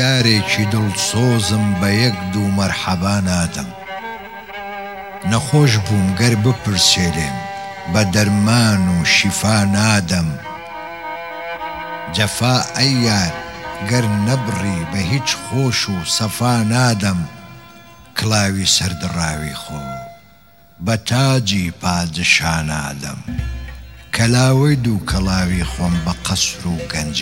یارێکی دڵسۆزم بە یەک دوو مەرحەبا نادەم. نەخۆش بووم گەر بپرسێلێم بە دەرمان و شیفا نادەم. جەفا ئەی یار گەر نەبڕی بە هیچ خۆش و سەفا نادەم. کڵاوی سەردڕاوی خۆ بە تاجی پادشا نادەم. کەلاوەی دوو کەڵاوی خۆم بە قەسر و گەنج